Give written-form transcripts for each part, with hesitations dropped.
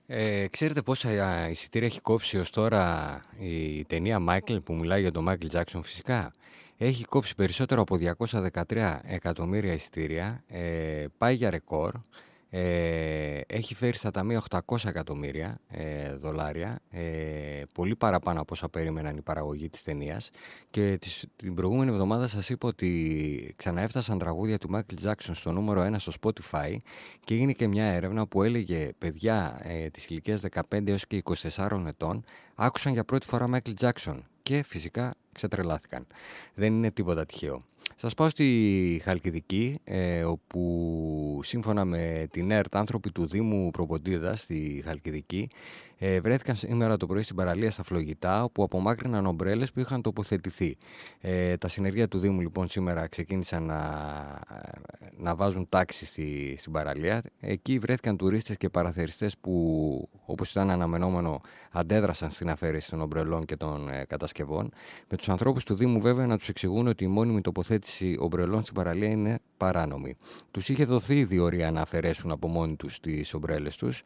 Ξέρετε πόσα εισιτήρια έχει κόψει ως τώρα η ταινία Michael που μιλάει για τον Michael Jackson φυσικά. Έχει κόψει περισσότερο από 213 εκατομμύρια εισιτήρια, πάει για ρεκόρ, έχει φέρει στα ταμεία 800 εκατομμύρια δολάρια, πολύ παραπάνω από όσα περίμεναν η παραγωγή της ταινίας. Και την προηγούμενη εβδομάδα σας είπα ότι ξαναέφτασαν τραγούδια του Michael Jackson στο νούμερο 1 στο Spotify και έγινε και μια έρευνα που έλεγε παιδιά της ηλικίας 15 έως και 24 ετών άκουσαν για πρώτη φορά Michael Jackson και φυσικά ξετρελάθηκαν. Δεν είναι τίποτα τυχαίο. Σας πάω στη Χαλκιδική, όπου σύμφωνα με την ΕΡΤ άνθρωποι του Δήμου Προποντίδα στη Χαλκιδική βρέθηκαν σήμερα το πρωί στην παραλία στα Φλογητά, όπου απομάκρυναν ομπρέλες που είχαν τοποθετηθεί. Τα συνεργεία του Δήμου λοιπόν σήμερα ξεκίνησαν να βάζουν τάξη στην παραλία. Εκεί βρέθηκαν τουρίστες και παραθεριστές που, όπως ήταν αναμενόμενο, αντέδρασαν στην αφαίρεση των ομπρελών και των κατασκευών. Με τους ανθρώπους του Δήμου βέβαια να τους εξηγούν ότι η μόνιμη τοποθέτηση ομπρελών στην παραλία είναι παράνομη. Τους είχε δοθεί η διορία να αφαιρέσουν από μόνοι τους τις ομπρέλες τους.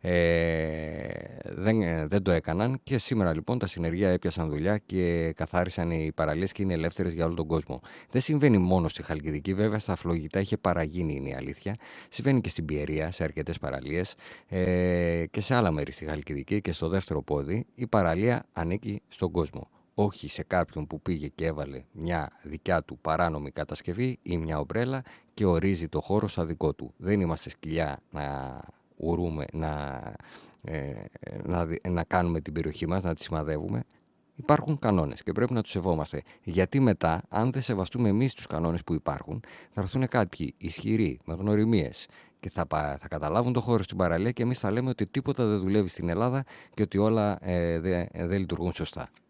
Δεν το έκαναν και σήμερα λοιπόν τα συνεργεία έπιασαν δουλειά και καθάρισαν οι παραλίες και είναι ελεύθερες για όλο τον κόσμο. Δεν συμβαίνει μόνο στη Χαλκιδική, βέβαια στα Φλογητά είχε παραγίνει, είναι η αλήθεια. Συμβαίνει και στην Πιερία, σε αρκετές παραλίες και σε άλλα μέρη στη Χαλκιδική και στο δεύτερο πόδι. Η παραλία ανήκει στον κόσμο. Όχι σε κάποιον που πήγε και έβαλε μια δικιά του παράνομη κατασκευή ή μια ομπρέλα και ορίζει το χώρο σαν δικό του. Δεν είμαστε σκυλιά να ουρούμε, να κάνουμε την περιοχή μας, να τη σημαδεύουμε. Υπάρχουν κανόνες και πρέπει να τους σεβόμαστε. Γιατί μετά, αν δεν σεβαστούμε εμείς τους κανόνες που υπάρχουν, θα έρθουν κάποιοι ισχυροί, με γνωριμίες και θα καταλάβουν το χώρο στην παραλία και εμείς θα λέμε ότι τίποτα δεν δουλεύει στην Ελλάδα και ότι όλα δεν λειτουργούν σωστά.